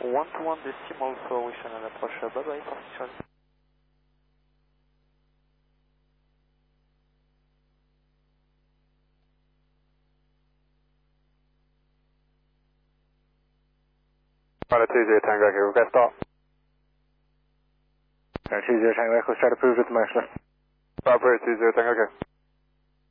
121 decimal 4, wish and approach. Bye bye, position. Pilot 20 Tango Echo, request start. 20 Tango Echo, start approved with the motion. Start approved 20 Tango Echo.